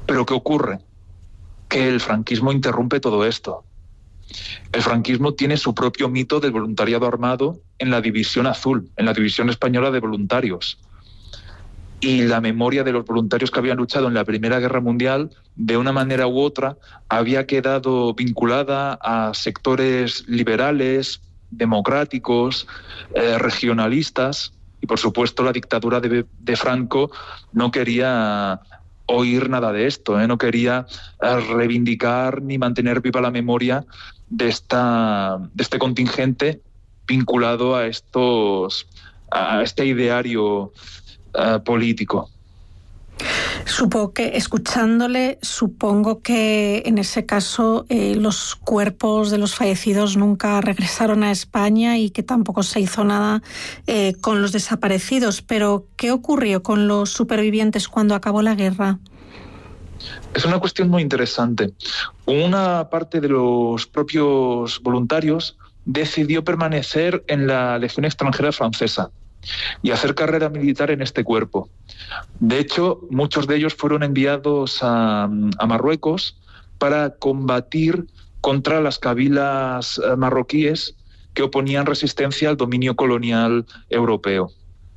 Pero ¿qué ocurre? Que el franquismo interrumpe todo esto. El franquismo tiene su propio mito del voluntariado armado en la División Azul, en la División Española de Voluntarios. Y la memoria de los voluntarios que habían luchado en la Primera Guerra Mundial, de una manera u otra, había quedado vinculada a sectores liberales, democráticos, regionalistas, y por supuesto la dictadura de Franco no quería oír nada de esto, no quería reivindicar ni mantener viva la memoria de este contingente vinculado a este ideario político. Supongo que, escuchándole, supongo que en ese caso los cuerpos de los fallecidos nunca regresaron a España y que tampoco se hizo nada con los desaparecidos. Pero, ¿qué ocurrió con los supervivientes cuando acabó la guerra? Es una cuestión muy interesante. Una parte de los propios voluntarios decidió permanecer en la Legión Extranjera Francesa y hacer carrera militar en este cuerpo. De hecho, muchos de ellos fueron enviados a Marruecos para combatir contra las cabilas marroquíes que oponían resistencia al dominio colonial europeo.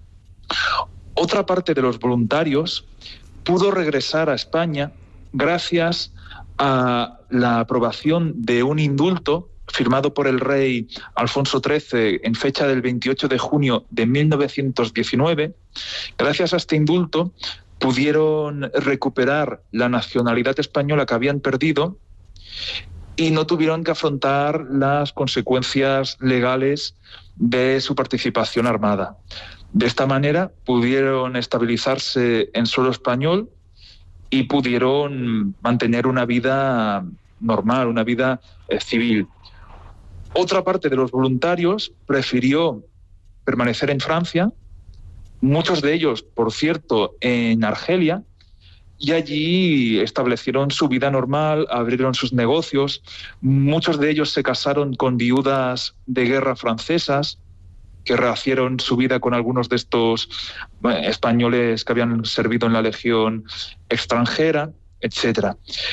Otra parte de los voluntarios pudo regresar a España gracias a la aprobación de un indulto firmado por el rey Alfonso XIII en fecha del 28 de junio de 1919. Gracias a este indulto pudieron recuperar la nacionalidad española que habían perdido y no tuvieron que afrontar las consecuencias legales de su participación armada. De esta manera pudieron estabilizarse en suelo español y pudieron mantener una vida normal, una vida civil. Otra parte de los voluntarios prefirió permanecer en Francia, muchos de ellos, por cierto, en Argelia, y allí establecieron su vida normal, abrieron sus negocios. Muchos de ellos se casaron con viudas de guerra francesas, que rehacieron su vida con algunos de estos españoles que habían servido en la Legión Extranjera, etc.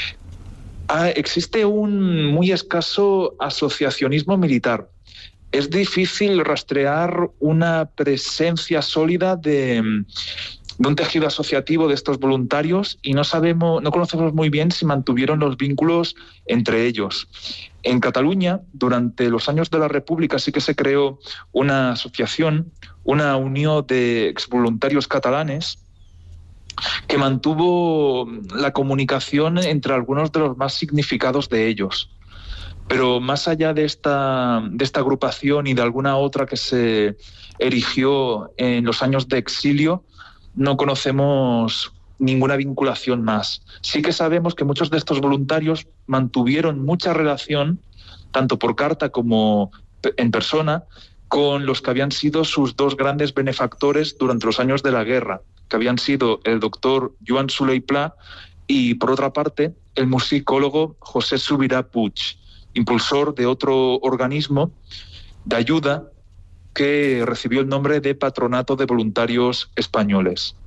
Existe un muy escaso asociacionismo militar. Es difícil rastrear una presencia sólida de un tejido asociativo de estos voluntarios y no conocemos muy bien si mantuvieron los vínculos entre ellos. En Cataluña, durante los años de la República, sí que se creó una asociación, una unión de exvoluntarios catalanes, que mantuvo la comunicación entre algunos de los más significados de ellos. Pero más allá de esta agrupación y de alguna otra que se erigió en los años de exilio, no conocemos ninguna vinculación más. Sí que sabemos que muchos de estos voluntarios mantuvieron mucha relación, tanto por carta como en persona, con los que habían sido sus dos grandes benefactores durante los años de la guerra, que habían sido el doctor Joan Solé i Pla y, por otra parte, el musicólogo José Subirà Puig, impulsor de otro organismo de ayuda que recibió el nombre de Patronato de Voluntarios Españoles.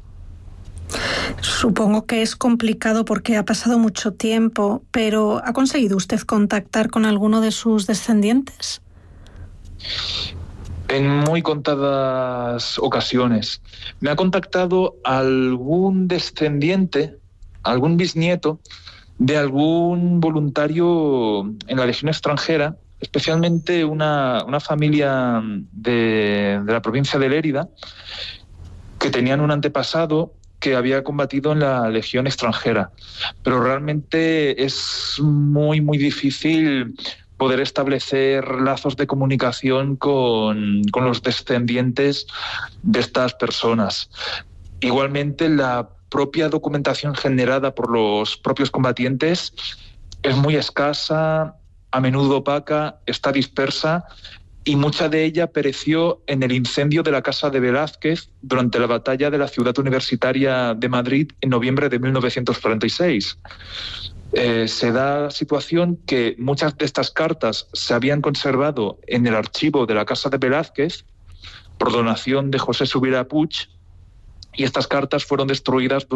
Supongo que es complicado porque ha pasado mucho tiempo, pero ¿ha conseguido usted contactar con alguno de sus descendientes? En muy contadas ocasiones. Me ha contactado algún descendiente, algún bisnieto de algún voluntario en la Legión Extranjera, especialmente una familia de la provincia de Lérida, que tenían un antepasado que había combatido en la Legión Extranjera. Pero realmente es muy, muy difícil poder establecer lazos de comunicación con los descendientes de estas personas. Igualmente, la propia documentación generada por los propios combatientes es muy escasa, a menudo opaca, está dispersa, y mucha de ella pereció en el incendio de la Casa de Velázquez durante la batalla de la Ciudad Universitaria de Madrid en noviembre de 1946. Se da la situación que muchas de estas cartas se habían conservado en el archivo de la Casa de Velázquez por donación de José Subirà Puig, y estas cartas fueron destruidas